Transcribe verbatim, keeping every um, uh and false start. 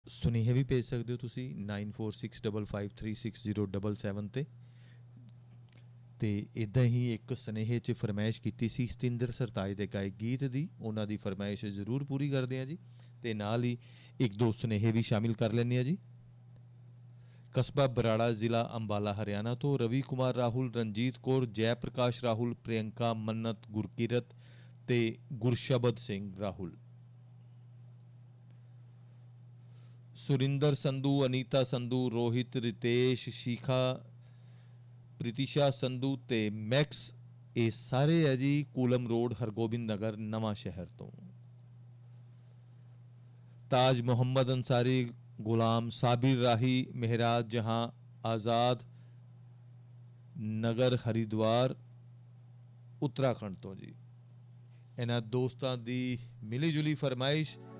ਸੁਨੇਹੇ ਵੀ ਭੇਜ ਸਕਦੇ ਹੋ ਤੁਸੀਂ nine four six double five three six zero double seven 'ਤੇ। ਅਤੇ ਇੱਦਾਂ ਹੀ ਇੱਕ ਸੁਨੇਹੇ 'ਚ ਫਰਮਾਇਸ਼ ਕੀਤੀ ਸੀ ਸਤਿੰਦਰ ਸਰਤਾਜ ਦੇ ਗਾਏ ਗੀਤ ਦੀ, ਉਹਨਾਂ ਦੀ ਫਰਮਾਇਸ਼ ਜ਼ਰੂਰ ਪੂਰੀ ਕਰਦੇ ਹਾਂ ਜੀ। ਅਤੇ ਨਾਲ ਹੀ ਇੱਕ ਦੋ ਸੁਨੇਹੇ ਵੀ ਸ਼ਾਮਿਲ ਕਰ ਲੈਂਦੇ ਹਾਂ ਜੀ। ਕਸਬਾ ਬਰਾੜਾ, ਜ਼ਿਲ੍ਹਾ ਅੰਬਾਲਾ, ਹਰਿਆਣਾ ਤੋਂ ਰਵੀ ਕੁਮਾਰ ਰਾਹੁਲ, ਰਣਜੀਤ ਕੌਰ, ਜੈ ਪ੍ਰਕਾਸ਼ ਰਾਹੁਲ, ਪ੍ਰਿਯੰਕਾ, ਮੰਨਤ, ਗੁਰਕੀਰਤ ਅਤੇ ਗੁਰਸ਼ਬਦ ਸਿੰਘ ਰਾਹੁਲ। ਸੁਰਿੰਦਰ ਸੰਧੂ, ਅਨੀਤਾ ਸੰਧੂ, ਰੋਹਿਤ, ਰਿਤੇਸ਼, ਸ਼ੀਖਾ, ਪ੍ਰੀਤੀਸ਼ਾ ਸੰਧੂ ਅਤੇ ਮੈਕਸ, ਇਹ ਸਾਰੇ ਹੈ ਜੀ ਕੂਲਮ ਰੋਡ, ਹਰਗੋਬਿੰਦ ਨਗਰ, ਨਵਾਂ ਸ਼ਹਿਰ ਤੋਂ। ਤਾਜ ਮੁਹੰਮਦ ਅੰਸਾਰੀ, ਗੁਲਾਮ ਸਾਬਿਰ ਰਾਹੀ, ਮਹਿਰਾਜ ਜਹਾਂ, ਆਜ਼ਾਦ ਨਗਰ, ਹਰਿਦੁਆਰ, ਉੱਤਰਾਖੰਡ ਤੋਂ ਜੀ। ਇਹਨਾਂ ਦੋਸਤਾਂ ਦੀ ਮਿਲੀ ਜੁਲੀ ਫਰਮਾਇਸ਼